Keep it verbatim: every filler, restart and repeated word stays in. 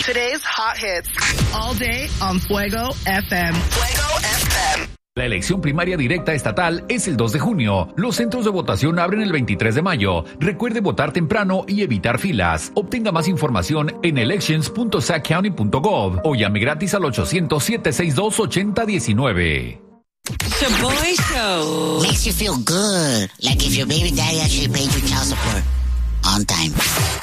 Today's hot hits. All day on Fuego F M. Fuego F M. La elección primaria directa estatal es el dos de junio. Los centros de votación abren el veintitrés de mayo. Recuerde votar temprano y evitar filas. Obtenga más información en elections punto sac county punto gov o llame gratis al ochocientos, siete seis dos, ocho cero uno nueve. The Boy Show. Makes you feel good. Like if your baby daddy actually paid your child support on time.